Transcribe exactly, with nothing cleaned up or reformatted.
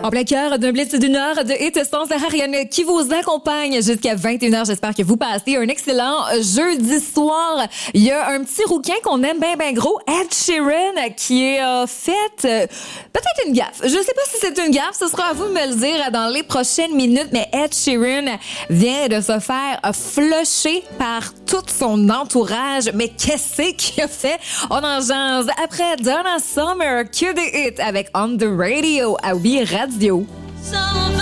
En plein cœur d'un blitz d'une heure de hit sans Ariane qui vous accompagne jusqu'à vingt et une heures. J'espère que vous passez un excellent jeudi soir. Il y a un petit rouquin qu'on aime bien, bien gros, Ed Sheeran, qui a fait euh, peut-être une gaffe. Je sais pas si c'est une gaffe, ce sera à vous de me le dire dans les prochaines minutes, mais Ed Sheeran vient de se faire flusher par tout son entourage. Mais qu'est-ce qu'il a fait? On en jase après Donna Summer, que des hits avec On The Radio à Oui Radio.